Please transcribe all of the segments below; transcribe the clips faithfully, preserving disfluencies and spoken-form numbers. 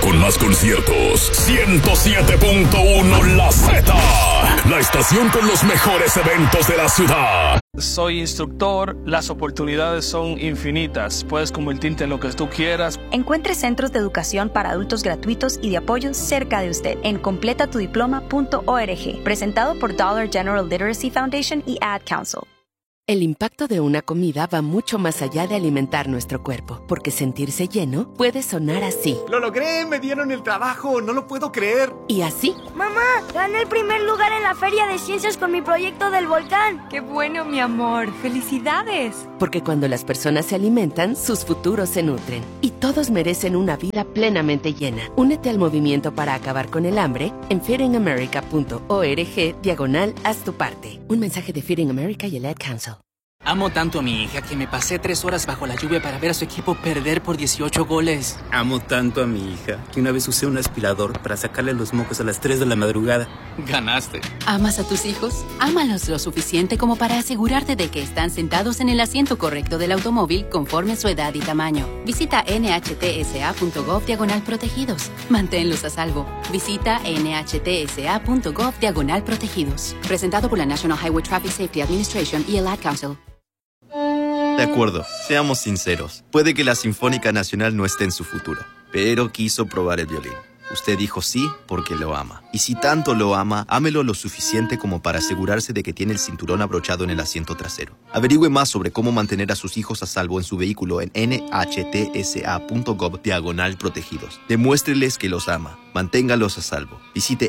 con más conciertos. ciento siete punto uno La Z, la estación con los mejores eventos de la ciudad. Soy instructor, las oportunidades son infinitas. Puedes convertirte en lo que tú quieras. Encuentre centros de educación para adultos gratuitos y de apoyo cerca de usted en completa tu diploma punto org, presentado por Dollar General Literacy Foundation y Ad Council. El impacto de una comida va mucho más allá de alimentar nuestro cuerpo, porque sentirse lleno puede sonar así. ¡Lo logré! ¡Me dieron el trabajo! ¡No lo puedo creer! Y así. ¡Mamá! ¡Gané el primer lugar en la Feria de Ciencias con mi proyecto del volcán! ¡Qué bueno, mi amor! ¡Felicidades! Porque cuando las personas se alimentan, sus futuros se nutren. Y todos merecen una vida plenamente llena. Únete al movimiento para acabar con el hambre en feeding america punto org diagonal haz tu parte. Un mensaje de Feeding America y el Ad Council. Amo tanto a mi hija que me pasé tres horas bajo la lluvia para ver a su equipo perder por dieciocho goles. Amo tanto a mi hija que una vez usé un aspirador para sacarle los mocos a las tres de la madrugada. Ganaste. ¿Amas a tus hijos? Ámalos lo suficiente como para asegurarte de que están sentados en el asiento correcto del automóvil conforme a su edad y tamaño. Visita nhtsa.gov diagonal protegidos. Manténlos a salvo. Visita nhtsa.gov diagonal protegidos. Presentado por la National Highway Traffic Safety Administration y el Ad Council. De acuerdo, seamos sinceros. Puede que la Sinfónica Nacional no esté en su futuro, pero quiso probar el violín. Usted dijo sí porque lo ama. Y si tanto lo ama, ámelo lo suficiente como para asegurarse de que tiene el cinturón abrochado en el asiento trasero. Averigüe más sobre cómo mantener a sus hijos a salvo en su vehículo en nhtsa.gov diagonal protegidos. Demuéstreles que los ama. Manténgalos a salvo. Visite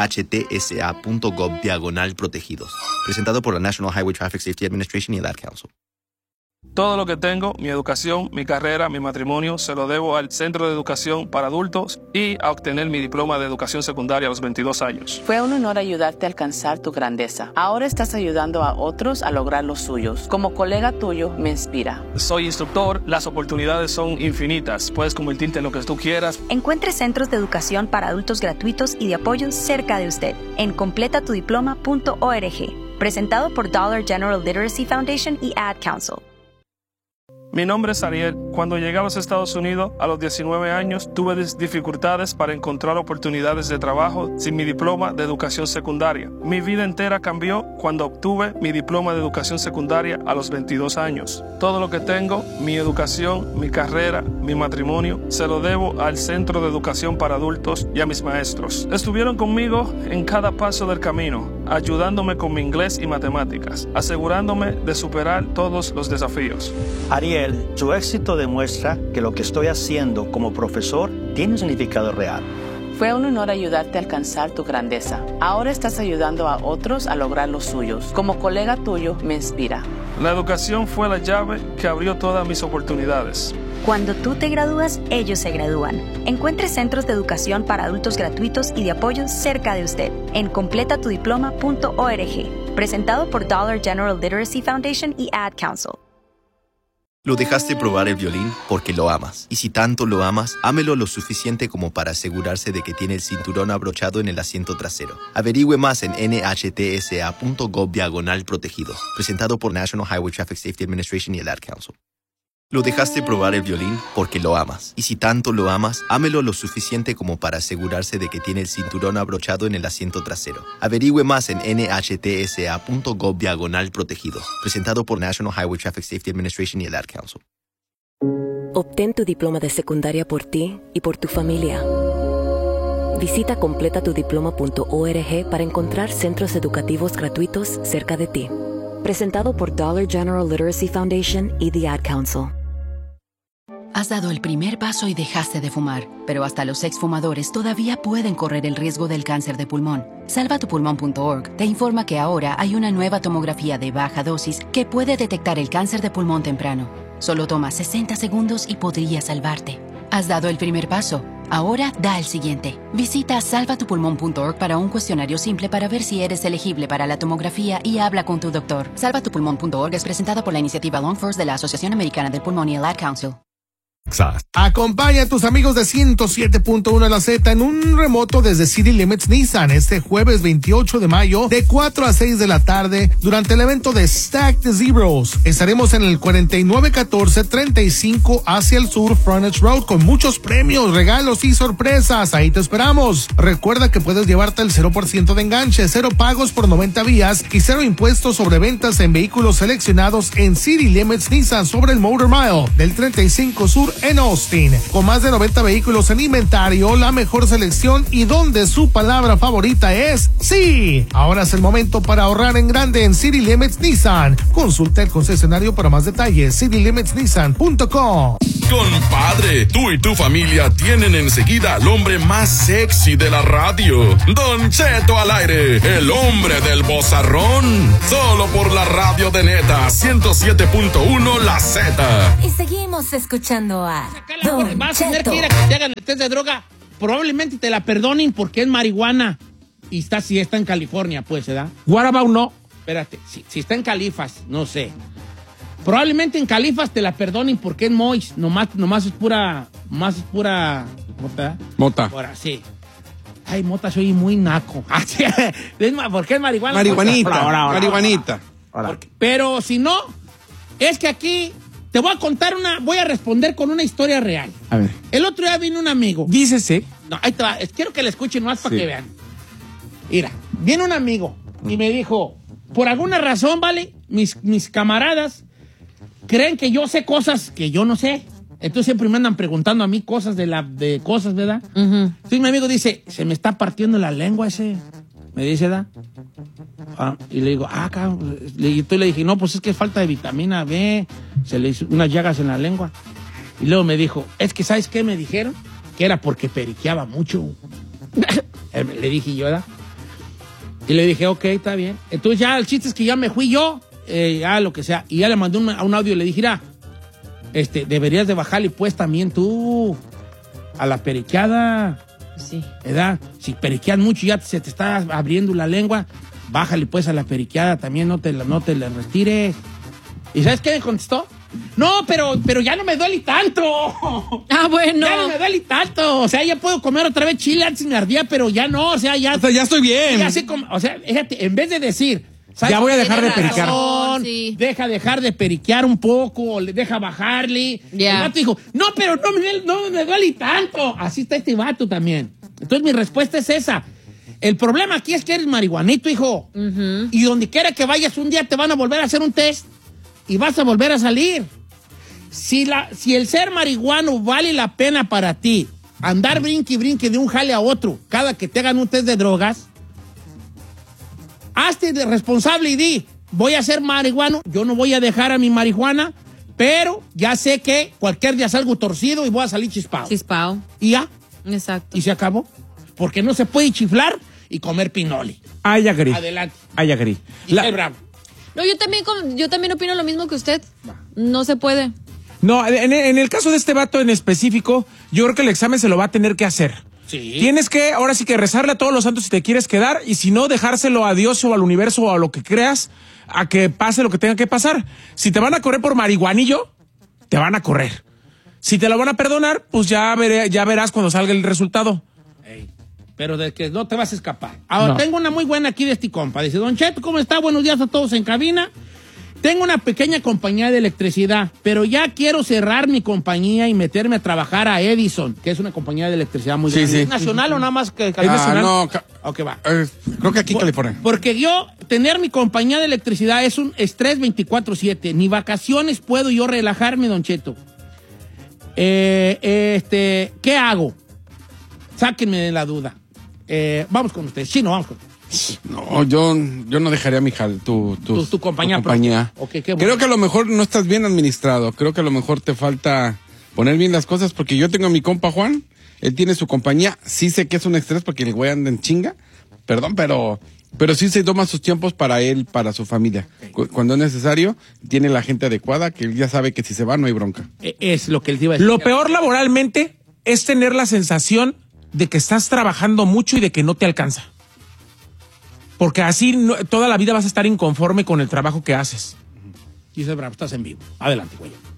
nhtsa.gov diagonal protegidos. Presentado por la National Highway Traffic Safety Administration y el Ad Council. Todo lo que tengo, mi educación, mi carrera, mi matrimonio, se lo debo al Centro de Educación para Adultos y a obtener mi diploma de educación secundaria a los veintidós años. Fue un honor ayudarte a alcanzar tu grandeza. Ahora estás ayudando a otros a lograr los suyos. Como colega tuyo, me inspira. Soy instructor, las oportunidades son infinitas. Puedes convertirte en lo que tú quieras. Encuentre centros de educación para adultos gratuitos y de apoyo cerca de usted en completa tu diploma punto org, presentado por Dollar General Literacy Foundation y Ad Council. Mi nombre es Ariel. Cuando llegué a los Estados Unidos a los diecinueve años, tuve dificultades para encontrar oportunidades de trabajo sin mi diploma de educación secundaria. Mi vida entera cambió cuando obtuve mi diploma de educación secundaria a los veintidós años. Todo lo que tengo, mi educación, mi carrera, mi matrimonio, se lo debo al Centro de Educación para Adultos y a mis maestros. Estuvieron conmigo en cada paso del camino, ayudándome con mi inglés y matemáticas, asegurándome de superar todos los desafíos. Ariel, su éxito demuestra que lo que estoy haciendo como profesor tiene un significado real. Fue un honor ayudarte a alcanzar tu grandeza. Ahora estás ayudando a otros a lograr los suyos. Como colega tuyo, me inspira. La educación fue la llave que abrió todas mis oportunidades. Cuando tú te gradúas, ellos se gradúan. Encuentre centros de educación para adultos gratuitos y de apoyo cerca de usted en completa tu diploma punto org, presentado por Dollar General Literacy Foundation y Ad Council. Lo dejaste probar el violín porque lo amas. Y si tanto lo amas, ámelo lo suficiente como para asegurarse de que tiene el cinturón abrochado en el asiento trasero. Averigüe más en nhtsa.gov diagonal protegidos. Presentado por National Highway Traffic Safety Administration y el Ad Council. Lo dejaste probar el violín porque lo amas. Y si tanto lo amas, ámelo lo suficiente como para asegurarse de que tiene el cinturón abrochado en el asiento trasero. Averigüe más en nhtsa.gov diagonal protegidos. Presentado por National Highway Traffic Safety Administration y el Ad Council. Obtén tu diploma de secundaria por ti y por tu familia. Visita completa tu diploma punto org para encontrar centros educativos gratuitos cerca de ti. Presentado por Dollar General Literacy Foundation y the Ad Council. Has dado el primer paso y dejaste de fumar, pero hasta los exfumadores todavía pueden correr el riesgo del cáncer de pulmón. salva tu pulmón punto org te informa que ahora hay una nueva tomografía de baja dosis que puede detectar el cáncer de pulmón temprano. Solo toma sesenta segundos y podría salvarte. Has dado el primer paso. Ahora da el siguiente. Visita salva tu pulmón punto org para un cuestionario simple para ver si eres elegible para la tomografía y habla con tu doctor. salva tu pulmón punto org es presentada por la iniciativa Long First de la Asociación Americana del Pulmón y el Ad Council. Acompaña a tus amigos de ciento siete punto uno La Z en un remoto desde City Limits Nissan este jueves veintiocho de mayo de cuatro a seis de la tarde durante el evento de Stack the Zeros. Estaremos en el cuarenta y nueve catorce treinta y cinco hacia el sur Frontage Road con muchos premios, regalos y sorpresas. Ahí te esperamos. Recuerda que puedes llevarte el cero por ciento de enganche, cero pagos por noventa días y cero impuestos sobre ventas en vehículos seleccionados en City Limits Nissan sobre el Motor Mile del treinta y cinco Sur en Austin, con más de noventa vehículos en inventario, la mejor selección y donde su palabra favorita es sí. Ahora es el momento para ahorrar en grande en City Limits Nissan. Consulta el concesionario para más detalles, city limits nissan punto com. Compadre, tú y tu familia tienen enseguida al hombre más sexy de la radio, Don Cheto al aire, el hombre del bozarrón, solo por la radio de Neta ciento siete punto uno La Z. Y seguimos escuchando a Don Vas a tener Cheto. que ir a que te hagan el test de droga. Probablemente te la perdonen porque es marihuana. Y está, si está en California, pues, ¿verdad? What about no? Espérate, si, si está en Califas, no sé. Probablemente en Califas te la perdonen porque es Mois. Nomás, nomás es pura, más es pura... ¿Mota? Mota. Ahora, sí. Ay, mota, soy muy naco. ¿Por qué es marihuana? Marihuanita, Ahora, ahora, ahora, marihuanita. ahora. Porque- pero si no, es que aquí te voy a contar una... Voy a responder con una historia real. A ver. El otro día vino un amigo. Dícese. No, ahí te va. Es- Quiero que le escuchen más para Sí. que vean. Mira, viene un amigo y me dijo, por alguna razón, ¿vale? Mis, mis camaradas creen que yo sé cosas que yo no sé. Entonces siempre me andan preguntando a mí cosas de la de cosas, ¿verdad? Entonces mi amigo dice, se me está partiendo la lengua ese. Me dice, ¿verdad? Ah, y le digo, ah, cabrón. Le- Y entonces le dije, no, pues es que es falta de vitamina B. Se le hizo unas llagas en la lengua. Y luego me dijo, es que ¿sabes qué me dijeron? Que era porque periqueaba mucho. Le dije yo, ¿verdad? Y le dije, ok, está bien. Entonces ya el chiste es que ya me fui yo, eh, ya lo que sea. Y ya le mandé un, un audio y le dije, mira, este, deberías de bajarle pues también tú a la periqueada. Sí. ¿Verdad? Si periqueas mucho y ya se te está abriendo la lengua, bájale pues a la periqueada también, no te la, no te la retires. ¿Y sabes qué me contestó? No, pero, pero ya no me duele tanto. Ah, bueno. Ya no me duele tanto. O sea, ya puedo comer otra vez chile, antes me ardía, pero ya no. O sea, ya. O sea, ya estoy bien. Ya sé como- o sea, fíjate, en vez de decir. ¿sabes Ya voy a qué? dejar de Tienes periquear. razón, Sí. Deja dejar de periquear un poco, o le deja bajarle. Ya. El vato dijo, no, pero no me, no me duele tanto. Así está este vato también. Entonces mi respuesta es esa. El problema aquí es que eres marihuanito, hijo. Y donde quiera que vayas un día te van a volver a hacer un test y vas a volver a salir. Si, la, si el ser marihuano vale la pena para ti, andar brinque y brinque de un jale a otro cada que te hagan un test de drogas, hazte de responsable y di, voy a ser marihuano, yo no voy a dejar a mi marihuana, pero ya sé que cualquier día salgo torcido y voy a salir chispado. Chispao. Y ya. Exacto. Y se acabó. Porque no se puede chiflar y comer pinoli. Ay, agri. Adelante. Ay, agri. La... Bravo. No, yo también, com- yo también opino lo mismo que usted. No se puede. No, en, en el caso de este vato en específico, yo creo que el examen se lo va a tener que hacer. Sí. Tienes que, ahora sí que rezarle a todos los santos si te quieres quedar, y si no, dejárselo a Dios o al universo o a lo que creas, a que pase lo que tenga que pasar. Si te van a correr por marihuanillo, te van a correr. Si te lo van a perdonar, pues ya, veré, ya verás cuando salga el resultado. Ey, pero de que no te vas a escapar. Ahora, No. tengo una muy buena aquí de este compa. Dice, Don Cheto, ¿cómo está? Buenos días a todos en cabina. Tengo una pequeña compañía de electricidad, pero ya quiero cerrar mi compañía y meterme a trabajar a Edison, que es una compañía de electricidad muy Sí, grande. sí. ¿Es nacional o nada más que ¿Es nacional? Ah, no, ca- ok, va. Eh, creo que aquí en Por- California. Porque yo, tener mi compañía de electricidad es un estrés veinticuatro siete. Ni vacaciones puedo yo relajarme, Don Cheto. Eh, este, ¿qué hago? Sáquenme de la duda. Eh, vamos con ustedes. Chino, vamos con No, yo, yo no dejaría mi jal, tu, tu, Tu- tu compañía compañía. propia. Ok, qué bueno. Creo que a lo mejor no estás bien administrado. Creo que a lo mejor te falta poner bien las cosas, porque yo tengo a mi compa Juan, él tiene su compañía, sí sé que es un estrés porque el güey anda en chinga, perdón, pero, pero sí se toma sus tiempos para él, para su familia. Cu- Cuando es necesario, tiene la gente adecuada, que él ya sabe que si se va no hay bronca. Eh, Es lo que él te iba a decir. Lo peor laboralmente es tener la sensación de que estás trabajando mucho y de que no te alcanza. Porque así no- toda la vida vas a estar inconforme con el trabajo que haces. Giselle Bravo, estás en vivo. Adelante, güey.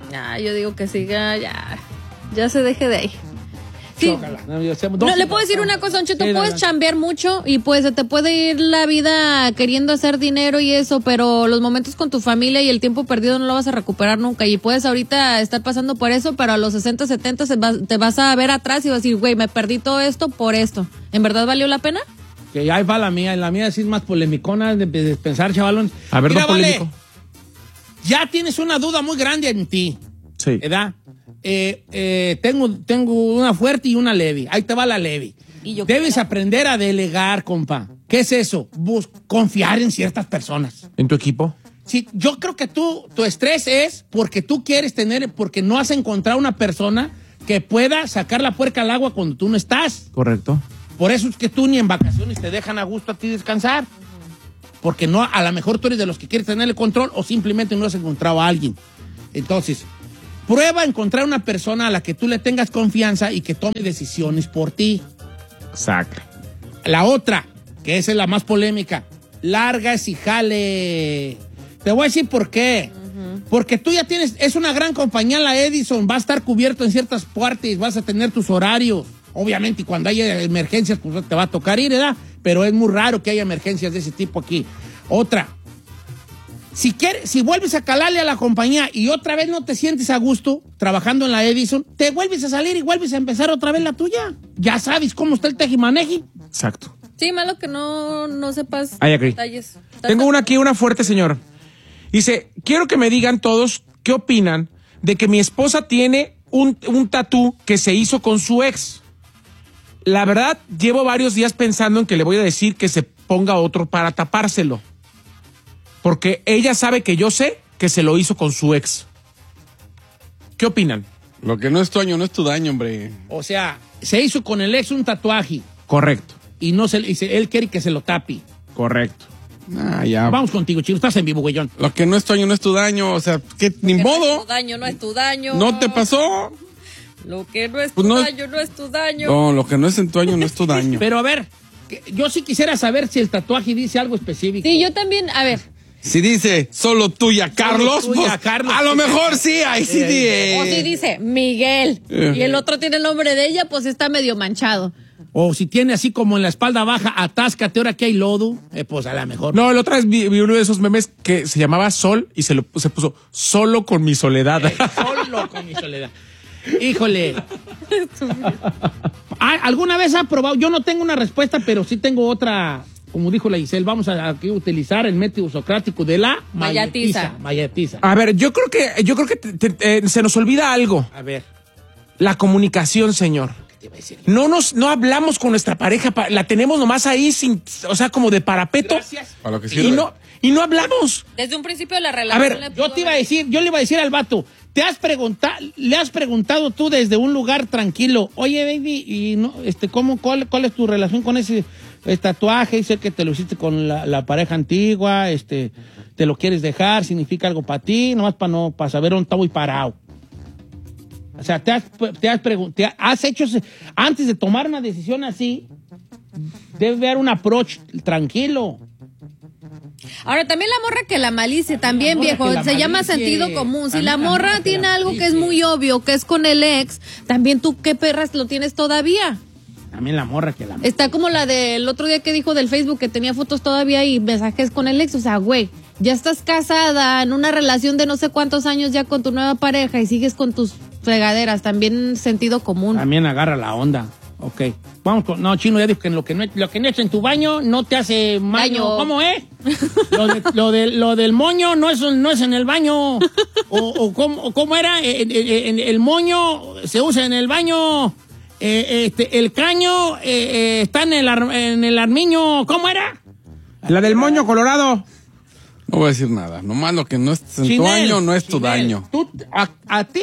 Ya, yo digo que siga, ya, ya se deje de ahí. Sí. No, yo sé, No, le puedo decir una cosa, Don Cheto, Sí, puedes dale. chambear mucho y pues se te puede ir la vida queriendo hacer dinero y eso, pero los momentos con tu familia y el tiempo perdido no lo vas a recuperar nunca y puedes ahorita estar pasando por eso, pero a los sesenta, setenta se va- te vas a ver atrás y vas a decir, güey, me perdí todo esto por esto. ¿En verdad valió la pena? Que ahí va la mía, la mía sí es más polemicona de, de pensar, chavalón. A ver, Mira, no polémico. vale, ya tienes una duda muy grande en ti. Sí. ¿Verdad? Eh, eh, tengo, tengo una fuerte y una leve. Ahí te va la leve. ¿Y yo Debes qué? aprender a delegar, compa. ¿Qué es eso? Bus confiar en ciertas personas. ¿En tu equipo? Sí, yo creo que tú, tu estrés es porque tú quieres tener, porque no has encontrado una persona que pueda sacar la puerca al agua cuando tú no estás. Correcto. Por eso es que tú ni en vacaciones te dejan a gusto a ti descansar. Porque no, a lo mejor tú eres de los que quieres tener el control o simplemente no has encontrado a alguien. Entonces, prueba a encontrar una persona a la que tú le tengas confianza y que tome decisiones por ti. Exacto. La otra, que esa es la más polémica, largas y jale. Te voy a decir por qué. Porque tú ya tienes, es una gran compañía la Edison, va a estar cubierto en ciertas partes, vas a tener tus horarios. Obviamente, y cuando haya emergencias, pues te va a tocar ir, ¿verdad? Pero es muy raro que haya emergencias de ese tipo aquí. Otra, si quieres, si vuelves a calarle a la compañía y otra vez no te sientes a gusto trabajando en la Edison, te vuelves a salir y vuelves a empezar otra vez la tuya. Ya sabes cómo está el tejimaneji. Exacto. Sí, malo que no, no sepas I agree. detalles. Tengo una aquí, una fuerte, señor. Dice, quiero que me digan todos qué opinan de que mi esposa tiene un, un tatú que se hizo con su ex. La verdad, llevo varios días pensando en que le voy a decir que se ponga otro para tapárselo. Porque ella sabe que yo sé que se lo hizo con su ex. ¿Qué opinan? Lo que no es tu año no es tu daño, hombre. O sea, se hizo con el ex un tatuaje Correcto. y no se, y se- él quiere que se lo tape. Correcto. Ah, ya. Vamos contigo, Chino, estás en vivo, güeyón. Lo que no es tu año no es tu daño. O sea, que ni No es modo. tu daño, no es tu daño. No te pasó. Lo que no es Pues tu no- daño, no es tu daño. No, lo que no es en tu año no es tu daño. Pero a ver, que- yo sí quisiera saber si el tatuaje dice algo específico. Sí, yo también, a ver. Si dice solo tuya, Carlos, tuya, pues, Carlos. a lo mejor sí, ahí sí. Eh, O si dice Miguel Eh. y el otro tiene el nombre de ella, pues está medio manchado. O si tiene así como en la espalda baja, atáscate ahora que hay lodo, eh, pues a lo mejor. No, la otra vez vi, vi uno de esos memes que se llamaba Sol y se, lo, se puso solo con mi soledad. Eh, solo con mi soledad. Híjole. Ah, ¿alguna vez ha probado? Yo no tengo una respuesta, pero sí tengo otra. Como dijo la Giselle, vamos a, aquí utilizar el método socrático de la Mayatiza. mayatiza. Mayatiza. A ver, yo creo que, yo creo que te- te- eh, se nos olvida algo. A ver. La comunicación, señor. No nos, no hablamos con nuestra pareja, pa- la tenemos nomás ahí sin, o sea, como de parapeto. Gracias. Para lo que Y sirve. no, y no hablamos. Desde un principio de la relación. A ver, le yo pudo te iba a haber- decir, yo le iba a decir al vato, ¿te has preguntado, le has preguntado tú desde un lugar tranquilo, oye, baby, y no, este, ¿cómo, cuál, cuál es tu relación con ese eh, tatuaje? Sé que te lo hiciste con la, la pareja antigua, este, te lo quieres dejar, significa algo para ti, nomás para no, para saber dónde está muy parado. O sea, te has, te has preguntado, has hecho, ese- antes de tomar una decisión así, debe haber un approach tranquilo. Ahora, también la morra que la malicia, también, morra viejo, que la se llama malicie. sentido común. Si También la la morra morra que tiene la algo que es malicie. muy obvio, que es con el ex, también tú, ¿qué perras lo tienes todavía? También la morra que la... Está como la del otro día que dijo del Facebook que tenía fotos todavía y mensajes con el ex. O sea, güey, ya estás casada en una relación de no sé cuántos años ya con tu nueva pareja y sigues con tus fregaderas. También sentido común. También agarra la onda. Ok. Vamos con... No, Chino ya dijo que lo que no, lo que no es en tu baño no te hace baño. Daño. ¿Cómo es? Lo, de- lo, de- lo del moño no es, no es en el baño. O, o, cómo, o cómo era, En- en- en- el moño se usa en el baño. Eh, este, el caño eh, eh, está en el, ar- en el armiño. ¿Cómo era? La del moño colorado. No voy a decir nada. Nomás lo que no es en tu Chinel, año no es tu Chinel, daño. tú- a, a ti,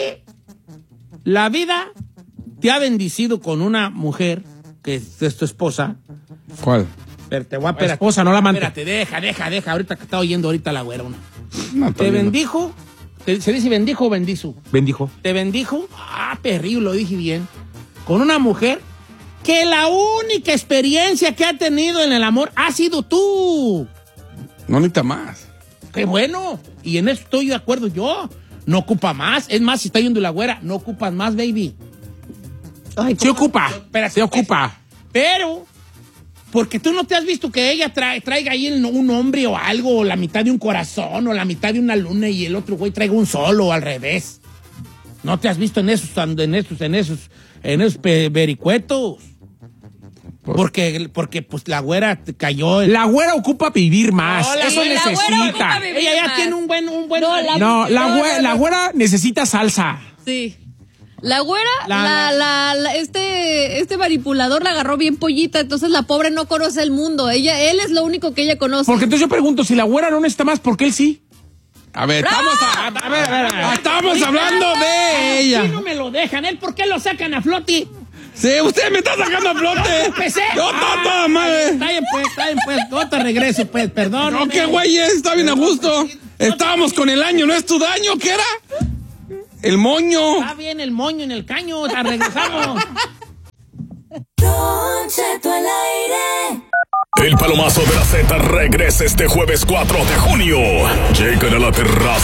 la vida te ha bendecido con una mujer que es, es tu esposa. ¿Cuál? Pero te voy a La esposa, no la amante. Espérate, deja, deja, deja. Ahorita que está oyendo ahorita la güera. Una. No, Te todavía no. bendijo. te- ¿Se dice bendijo o bendizo? Bendijo. Te bendijo. Ah, perrillo, lo dije bien. Con una mujer que la única experiencia que ha tenido en el amor ha sido tú. No necesita más. ¡Qué bueno! Y en eso estoy de acuerdo yo. No ocupa más. Es más, si está yendo la güera, no ocupas más, baby. Ay, se ocupa. Espera, se ocupa. Pero, porque tú no te has visto que ella trae, traiga ahí un hombre o algo, o la mitad de un corazón, o la mitad de una luna, y el otro güey traiga un solo, o al revés. No te has visto en esos, en esos, en esos, en esos pe- vericuetos. Porque, porque, pues, la güera cayó. En... La güera ocupa vivir más. No, Eso güera, necesita. Ella ya más. Tiene un buen, un buen. No, la, no, la, no, güera, no, la güera necesita salsa. Sí. La güera, la, la, la, la, este, este manipulador la agarró bien pollita, entonces la pobre no conoce el mundo. Ella, él es lo único que ella conoce. Porque entonces yo pregunto, si la güera no necesita más, ¿por qué él sí? A ver, estamos, a, a ver, a ver, estamos hablando de ella. Si no me lo dejan, ¿él por qué lo sacan a flote? Sí, usted me está sacando a flote. Empecé. Yo ah, toda madre. Está bien, pues, está bien, pues. Yo te regreso, pues, perdón. No, qué güey es, está bien a gusto. Estábamos con el año, ¿no es tu daño? ¿Qué era? El moño. Está bien el moño en el caño, ya regresamos. Don Cheto al aire. El palomazo de la Z regresa este jueves cuatro de junio. Llegan a la terraza